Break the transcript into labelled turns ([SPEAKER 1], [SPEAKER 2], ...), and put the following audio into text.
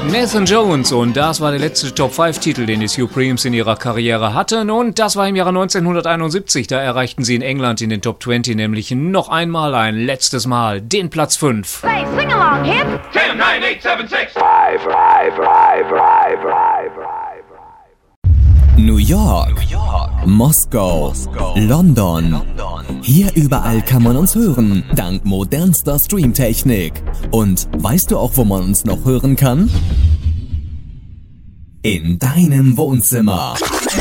[SPEAKER 1] Nathan Jones, und das war der letzte Top-5-Titel, den die Supremes in ihrer Karriere hatten, und das war im Jahre 1971, da erreichten sie in England in den Top 20 nämlich noch einmal ein letztes Mal den Platz 5.
[SPEAKER 2] Say, sing along, hip!
[SPEAKER 3] 10, 9, 8, 7, 6.
[SPEAKER 4] New York, Moskau, London. Hier überall kann man uns hören, dank modernster Streamtechnik. Und weißt du auch, wo man uns noch hören kann? In deinem Wohnzimmer.